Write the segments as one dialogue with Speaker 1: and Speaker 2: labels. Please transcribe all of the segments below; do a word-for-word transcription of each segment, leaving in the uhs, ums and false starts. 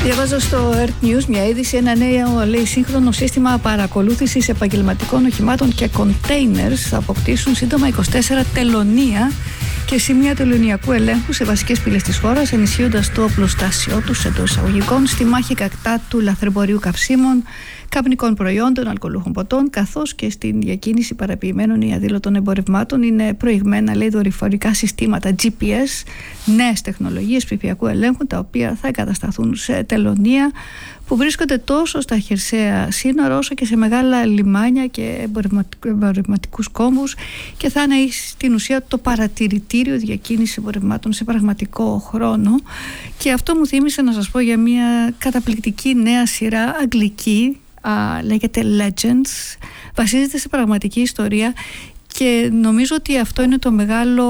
Speaker 1: Διαβάζω στο Earth News μια είδηση, ένα νέο λέει σύγχρονο σύστημα παρακολούθησης επαγγελματικών οχημάτων και containers θα αποκτήσουν σύντομα είκοσι τέσσερα τελωνεία και σημεία τελωνειακού ελέγχου σε βασικές πύλες της χώρας, ενισχύοντας το οπλοστάσιο τους εντός εισαγωγικών στη μάχη κατά του λαθρεμπορίου καυσίμων, καπνικών προϊόντων, αλκοολούχων ποτών, καθώς και στην διακίνηση παραποιημένων ή αδήλωτων εμπορευμάτων. Είναι προηγμένα, λέει, δορυφορικά συστήματα τζι πι ες, νέες τεχνολογίες ψηφιακού ελέγχου, τα οποία θα εγκατασταθούν σε τελωνεία που βρίσκονται τόσο στα χερσαία σύνορα όσο και σε μεγάλα λιμάνια και εμπορευματικούς κόμβους, και θα είναι στην ουσία το παρατηρητήριο διακίνηση εμπορευμάτων σε πραγματικό χρόνο. Και αυτό μου θύμισε να σας πω για μια καταπληκτική νέα σειρά αγγλική, α, λέγεται Legends, βασίζεται σε πραγματική ιστορία. Και νομίζω ότι αυτό είναι το μεγάλο,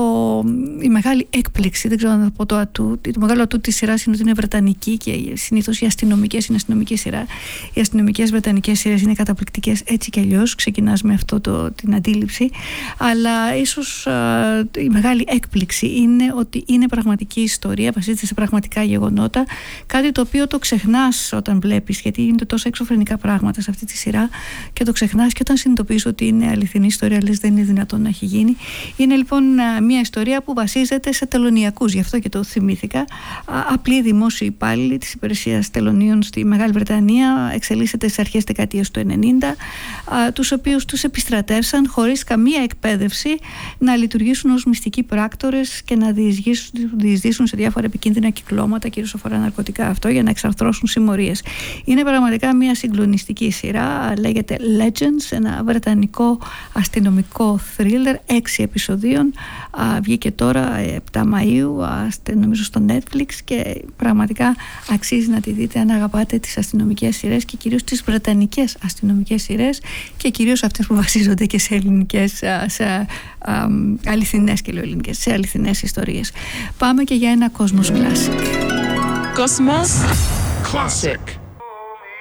Speaker 1: η μεγάλη έκπληξη, δεν ξέρω να πω το ατού. Το μεγάλο ατού της σειράς είναι ότι είναι βρετανική και συνήθως οι αστυνομικές είναι αστυνομική σειρά. Οι αστυνομικές βρετανικές σειρές είναι καταπληκτικές έτσι κι αλλιώς. Ξεκινάς με αυτό το, την αντίληψη. Αλλά ίσως α, η μεγάλη έκπληξη είναι ότι είναι πραγματική ιστορία, βασίζεται σε πραγματικά γεγονότα. Κάτι το οποίο το ξεχνάς όταν βλέπεις, γιατί είναι τόσα εξωφρενικά πράγματα σε αυτή τη σειρά και το ξεχνάς, και όταν συνειδητοποιείς ότι είναι αληθινή ιστορία, λες δεν είναι δυνατόν να έχει γίνει. Είναι λοιπόν μια ιστορία που βασίζεται σε τελωνειακούς, γι' αυτό και το θυμήθηκα. Απλοί δημόσιοι υπάλληλοι της υπηρεσίας τελωνίων στη Μεγάλη Βρετανία, εξελίσσεται στις αρχές δεκαετίας του ενενήντα, τους οποίους τους επιστρατεύσαν χωρίς καμία εκπαίδευση να λειτουργήσουν ως μυστικοί πράκτορες και να διεισδύσουν σε διάφορα επικίνδυνα κυκλώματα, κυρίως αφορά ναρκωτικά αυτό, για να εξαρθρώσουν συμμορίες. Είναι πραγματικά μια συγκλονιστική σειρά, λέγεται Legends, ένα βρετανικό αστυνομικό thriller, έξι επεισοδίων, α, βγήκε τώρα επτά Μαΐου, α, νομίζω στο Netflix, και πραγματικά αξίζει να τη δείτε αν αγαπάτε τις αστυνομικές σειρές και κυρίως τις βρετανικές αστυνομικές σειρές και κυρίως αυτές που βασίζονται και σε ελληνικές, α, σε α, αληθινές και λέω ελληνικές, σε αληθινές ιστορίες. Πάμε και για ένα Cosmos Classic.
Speaker 2: Cosmos Classic.